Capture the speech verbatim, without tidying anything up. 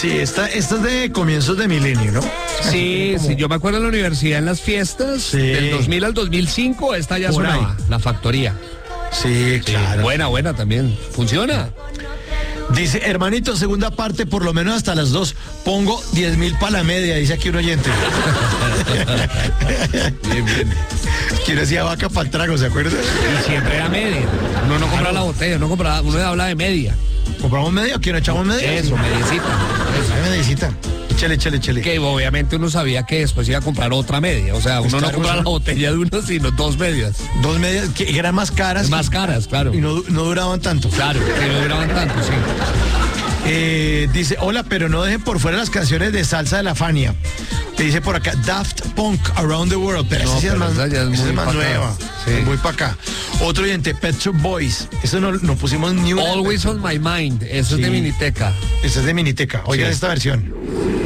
Sí, esta, esta es de comienzos de milenio, ¿no? Sí, Como- sí, yo me acuerdo en la universidad en las fiestas, Sí. del dos mil al dos mil cinco, esta ya Por sonaba, ahí. La Factoría. Sí, Sí, claro. buena, buena también. ¿Funciona? Dice, hermanito, segunda parte, por lo menos hasta las dos. Pongo diez mil para la media, dice aquí un oyente. Bien, bien. Quiero decía vaca para el trago, ¿se acuerdan? Y siempre era media. Uno no compra la botella, uno compra, uno habla de media. ¿Compramos media o quién echamos media? Eso, mediecita. Ay, mediecita. Échale, échale, échale. Que obviamente uno sabía que después iba a comprar otra media. O sea, uno Pues no claro, compra eso- la botella de uno, sino dos medias. Dos medias que eran más caras. Más caras, claro. Y no, du- no duraban tanto. Claro, que no duraban tanto, sí. Eh, dice, hola, pero no dejen por fuera las canciones de salsa de la Fania. Te dice por acá, Daft Punk Around the World. Pero No, esa sí es pero más, esa ya es esa muy es más pa' acá. nueva. Sí. Es muy para acá. Otro oyente, Pet Shop Boys. Eso no, no pusimos ni una. Always on my mind. Eso Sí. es de Miniteca. Esa es de Miniteca. Oigan Sí. esta versión.